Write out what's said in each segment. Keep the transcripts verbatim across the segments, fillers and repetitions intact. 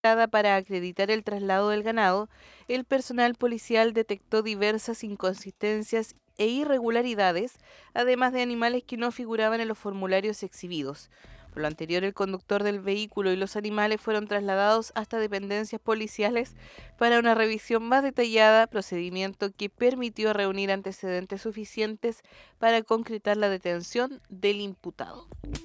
para acreditar el traslado del ganado, el personal policial detectó diversas inconsistencias e irregularidades, además de animales que no figuraban en los formularios exhibidos. Por lo anterior, el conductor del vehículo y los animales fueron trasladados hasta dependencias policiales para una revisión más detallada, procedimiento que permitió reunir antecedentes suficientes para concretar la detención del imputado.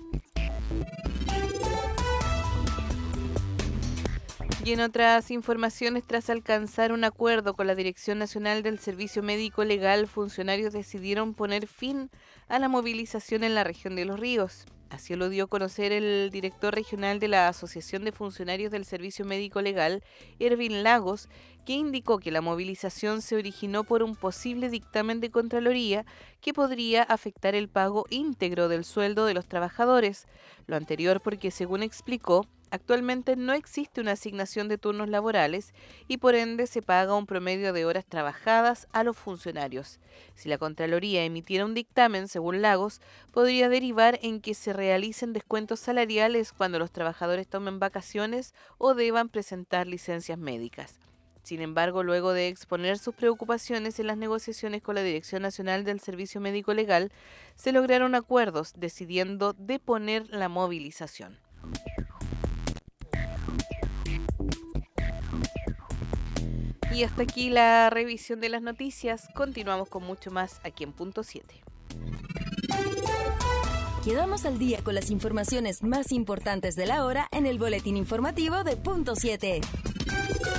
Y en otras informaciones, tras alcanzar un acuerdo con la Dirección Nacional del Servicio Médico Legal, funcionarios decidieron poner fin a la movilización en la región de Los Ríos. Así lo dio a conocer el director regional de la Asociación de Funcionarios del Servicio Médico Legal, Ervin Lagos, que indicó que la movilización se originó por un posible dictamen de Contraloría que podría afectar el pago íntegro del sueldo de los trabajadores. Lo anterior porque, según explicó, actualmente no existe una asignación de turnos laborales y por ende se paga un promedio de horas trabajadas a los funcionarios. Si la Contraloría emitiera un dictamen, según Lagos, podría derivar en que se realicen descuentos salariales cuando los trabajadores tomen vacaciones o deban presentar licencias médicas. Sin embargo, luego de exponer sus preocupaciones en las negociaciones con la Dirección Nacional del Servicio Médico Legal, se lograron acuerdos decidiendo deponer la movilización. Y hasta aquí la revisión de las noticias. Continuamos con mucho más aquí en Punto siete. Quedamos al día con las informaciones más importantes de la hora en el boletín informativo de Punto siete.